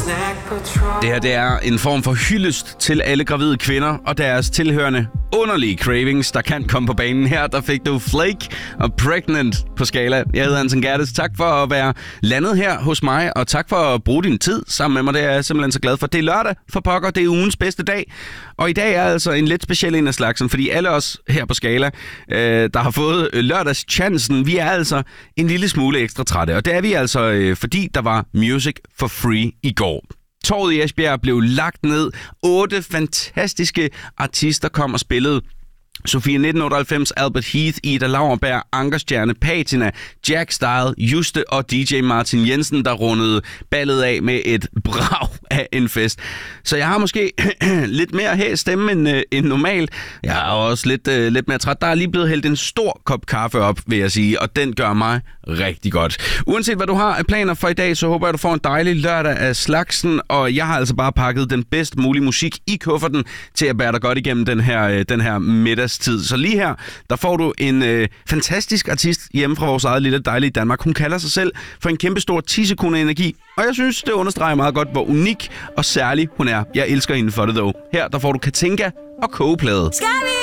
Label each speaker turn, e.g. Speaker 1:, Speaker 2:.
Speaker 1: Det her, det er en form for hyldest til alle gravide kvinder og deres tilhørende underlige cravings, der kan komme på banen. Her, der fik du Flake og Pregnant på Skala. Jeg hedder Hansen Gerdes. Tak for at være landet her hos mig, og tak for at bruge din tid sammen med mig. Det er jeg simpelthen så glad for. Det er lørdag for pokker, det er ugens bedste dag. Og i dag er altså en lidt speciel en af slagsen, fordi alle os her på Skala, der har fået lørdagschancen, vi er altså en lille smule ekstra trætte. Og det er vi altså, fordi der var Music for Free i går. Torvet i Esbjerg blev lagt ned. 8 fantastiske artister kom og spillede. Sofie 1998, Albert Heath, Ida Lauerberg, Ankerstjerne, Patina, Jack Style, Juste og DJ Martin Jensen, der rundede ballet af med et brag af en fest. Så jeg har måske lidt mere her stemme end normalt. Jeg er også lidt mere træt. Der er lige blevet hældt en stor kop kaffe op, vil jeg sige, og den gør mig rigtig godt. Uanset hvad du har af planer for i dag, så håber jeg, at du får en dejlig lørdag af slagsen, og jeg har altså bare pakket den bedst mulige musik i kufferten til at bære dig godt igennem den her middagstid. Så lige her, der får du en fantastisk artist hjemme fra vores eget lille dejlige Danmark. Hun kalder sig selv for en kæmpestor 10 sekunder energi, og jeg synes, det understreger meget godt, hvor unik og særlig hun er. Jeg elsker hende for det dog. Her, der får du Katinka og Kogeplade.